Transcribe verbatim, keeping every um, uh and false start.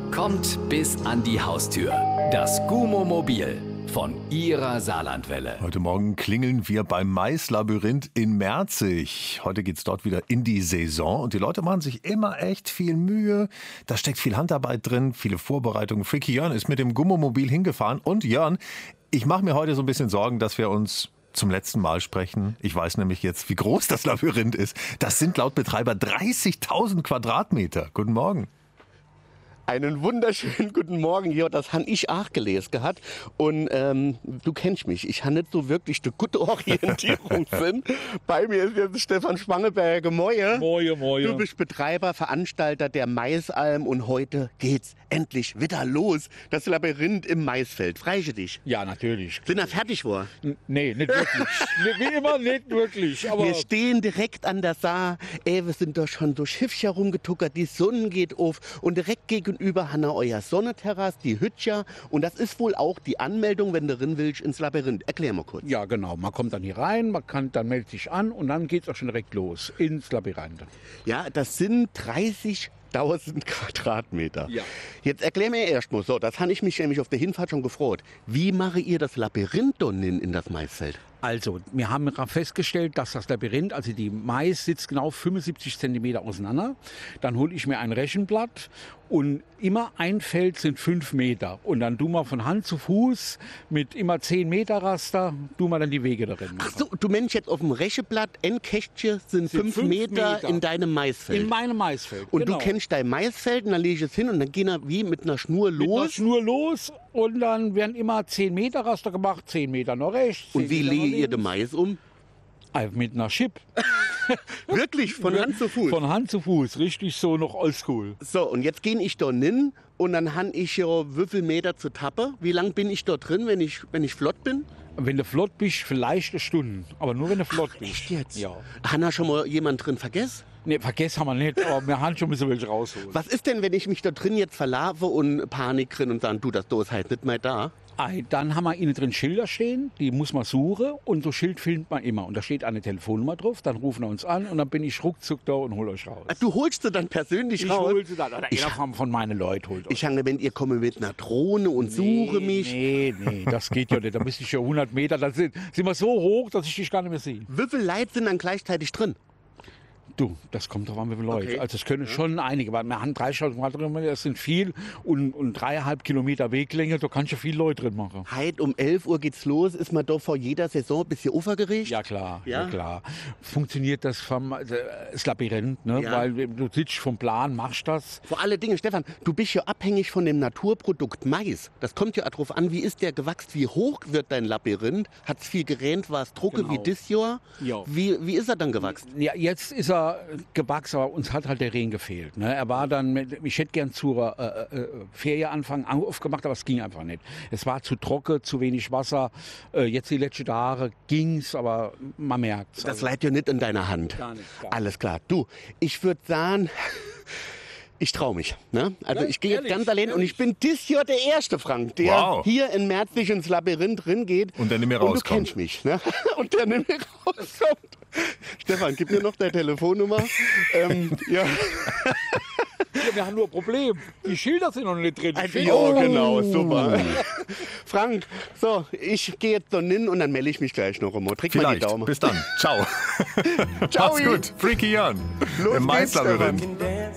kommt bis an die Haustür. Das Gumo-Mobil von Ihrer Saarlandwelle. Heute Morgen klingeln wir beim Maislabyrinth in Merzig. Heute geht's dort wieder in die Saison und die Leute machen sich immer echt viel Mühe. Da steckt viel Handarbeit drin, viele Vorbereitungen. Freaky Jörn ist mit dem Gumo-Mobil hingefahren. Und Jörn, ich mache mir heute so ein bisschen Sorgen, dass wir uns zum letzten Mal sprechen. Ich weiß nämlich jetzt, wie groß das Labyrinth ist. Das sind laut Betreiber dreißigtausend Quadratmeter. Guten Morgen. Einen wunderschönen guten Morgen, ja, das habe ich auch gelesen gehabt. Und ähm, du kennst mich, ich habe nicht so wirklich die gute Orientierungssinn. Bei mir ist jetzt Stefan Schwangeberger. Moje. Moje, moje. Du bist Betreiber, Veranstalter der Maisalm und heute geht's endlich wieder los. Das Labyrinth im Maisfeld. Freue dich? Ja, natürlich. Sind wir fertig war? N- Nee, nicht wirklich. Wie immer nicht wirklich. Aber Wir stehen direkt an der Saar. Ey, wir sind doch schon durch Schiffchen rumgetuckert. Die Sonne geht auf und direkt gegenüber haben wir euer Sonnenterrasse, die Hütcher. Und das ist wohl auch die Anmeldung, wenn du rein willst, ins Labyrinth. Erklär mal kurz. ja, genau. Man kommt dann hier rein, man kann, dann meldet sich an und dann geht es auch schon direkt los ins Labyrinth. Ja, das sind dreißigtausend Quadratmeter. Ja. Jetzt erklär mir erst mal so, das habe ich mich nämlich auf der Hinfahrt schon gefreut. Wie mache ihr das Labyrinth dann in, in das Maisfeld? Also, wir haben festgestellt, dass das Labyrinth, also die Mais sitzt genau fünfundsiebzig Zentimeter auseinander. Dann hole ich mir ein Rechenblatt und immer ein Feld sind fünf Meter. Und dann tun wir von Hand zu Fuß mit immer zehn Meter Raster, tun wir dann die Wege darin. Ach so, du Mensch, jetzt auf dem Rechenblatt, ein Kästchen sind, Sind fünf, fünf Meter, Meter. in deinem Maisfeld. In meinem Maisfeld, Und genau. du kennst dein Maisfeld und dann lege ich es hin und dann gehen wir wie mit einer Schnur Mit einer los. Schnur los und dann werden immer zehn Meter Raster gemacht, zehn Meter nach rechts. Und zehn wie Meter lege nach ihr links. den Mais um? Ah, mit einer Chip. Wirklich, von Hand zu Fuß? Von Hand zu Fuß, richtig so noch oldschool. So, und jetzt gehe ich da hin und dann habe ich ja wie viel Meter zu tappen. Wie lang bin ich dort drin, wenn ich, wenn ich flott bin? Wenn du flott bist, vielleicht eine Stunde. Aber nur wenn du flott bist. Echt jetzt? Ja. Hat da schon mal jemand drin vergessen? Nee, vergessen haben wir nicht, aber wir haben schon ein bisschen welche rausholen. Was ist denn, wenn ich mich da drin jetzt verlaufe und Panik drin und sage, du, das da ist halt nicht mehr da? Ei, Dann haben wir innen drin Schilder stehen, die muss man suchen und so Schild filmt man immer. Und da steht eine Telefonnummer drauf, dann rufen wir uns an und dann bin ich ruckzuck da und hole euch raus. Ach, du holst sie dann persönlich Ich raus? hole sie dann, oder Ich- einer von, von meinen Leuten holt euch. Ich habe wenn ihr komme mit einer Drohne und suche mich. Nee, nee, das geht ja nicht. Da müsste ich ja hundert Meter, da sind, sind wir so hoch, dass ich dich gar nicht mehr sehe. Wie viele Leute sind dann gleichzeitig drin? Du, das kommt drauf an, wie viele Leute. Okay. Also es können schon einige, weil wir haben dreißigtausend Quadratmeter, das sind viel und, und dreieinhalb Kilometer Weglänge, da kannst du viel Leute drin machen. Heute um elf Uhr geht's los. Ist man doch vor jeder Saison ein bisschen ufergerecht? Ja klar, Ja? ja, klar. Funktioniert das vom das Labyrinth, ne? Ja. Weil du sitzt vom Plan, machst das. Vor allen Dingen, Stefan, du bist ja abhängig von dem Naturprodukt Mais. Das kommt ja auch darauf an, wie ist der gewachsen, wie hoch wird dein Labyrinth? Hat es viel gerähnt, war es drucke Genau. wie dieses Jahr? Ja. Wie, wie ist er dann gewachsen? Ja, jetzt ist er gewachsen, aber uns hat halt der Regen gefehlt. Ne? Er war dann, mit, ich hätte gern zur äh, äh, Ferienanfang aufgemacht, aber es ging einfach nicht. Es war zu trocken, zu wenig Wasser. Äh, jetzt die letzten Jahre ging's, aber man merkt's. Das Also, leidet ja nicht in deiner Hand. Gar nicht, gar nicht. Alles klar. Du, ich würde sagen, ich traue mich. Ne? Also Ja, ich gehe jetzt ehrlich, ganz allein und ich bin dieses Jahr der erste, Frank, der Wow. hier in Merzig ins Labyrinth drin geht. Und der nicht mehr Und du rauskommt. kennst mich. Ne? Und der nicht mehr rauskommt. Stefan, gib mir noch deine Telefonnummer. ähm, ja. Ja, wir haben nur ein Problem. Die Schilder sind noch nicht drin. Ein- Die Ja, fehlen. genau, super. Frank, so, ich gehe jetzt dann hin und dann melde ich mich gleich noch einmal. Drück mal die Vielleicht. Daumen. Bis dann. Ciao. Ciao. Macht's gut. Freaky Jörn Los im geht's, Maislabyrinth. Stefan.